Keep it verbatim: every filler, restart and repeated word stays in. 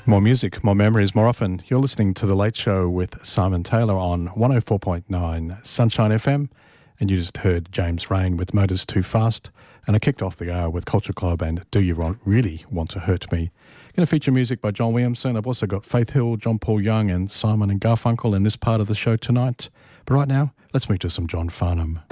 More music, more memories, more often. You're listening to The Late Show with Simon Taylor on one oh four point nine Sunshine F M, and you just heard James Rain with Motors Too Fast, and I kicked off the hour with Culture Club and Do You Want, Really Want to Hurt Me? Going to feature music by John Williamson. I've also got Faith Hill, John Paul Young and Simon and Garfunkel in this part of the show tonight. But right now, let's move to some John Farnham.